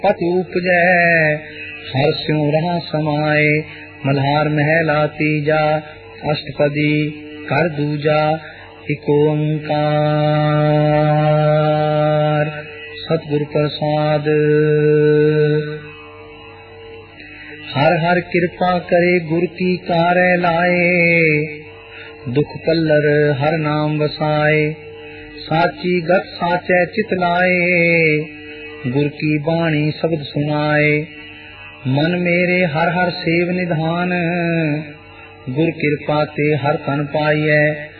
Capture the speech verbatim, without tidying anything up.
पति उपजै हर स्यों रहा समाए। मल्हार महला तीजा अष्टपदी कर दूजा एक ओंकार। सतगुरु प्रसाद। हर हर कृपा करे गुर की कारੈ लाए। दुख पल्लर हर नाम वसाए। साची गत साचै चित लाए। गुर की बाणी शब्द सुनाए। मन मेरे हर हर सेव निधान। गुर कृपा ते हर तन पाइयै।